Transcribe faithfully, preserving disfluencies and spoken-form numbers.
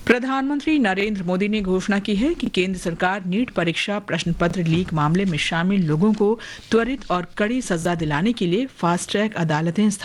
प्रधानमंत्री नरेंद्र मोदी ने घोषणा की है कि केंद्र सरकार नीट परीक्षा प्रश्न पत्र लीक मामले में शामिल लोगों को त्वरित और कड़ी सजा दिलाने के लिए फास्ट ट्रैक अदालतें